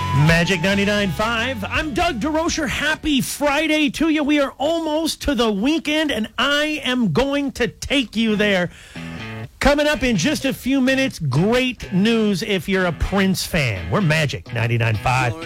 Magic 99.5. I'm Doug DeRocher. Happy Friday to you. We are almost to the weekend, and I am going to take you there. Coming up in just a few minutes, great news if you're a Prince fan. We're Magic 99.5.